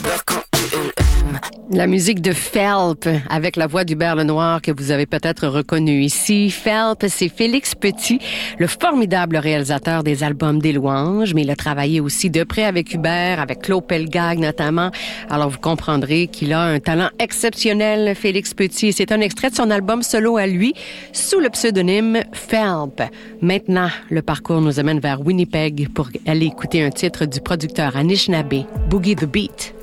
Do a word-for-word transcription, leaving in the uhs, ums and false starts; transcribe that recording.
La musique de Phelps, avec la voix d'Hubert Lenoir que vous avez peut-être reconnu ici. Phelps, c'est Félix Petit, le formidable réalisateur des albums des louanges, mais il a travaillé aussi de près avec Hubert, avec Claude Pelgag notamment. Alors vous comprendrez qu'il a un talent exceptionnel, Félix Petit. C'est un extrait de son album solo à lui, sous le pseudonyme Phelps. Maintenant, le parcours nous amène vers Winnipeg pour aller écouter un titre du producteur Anishinaabe, Boogie the Beat.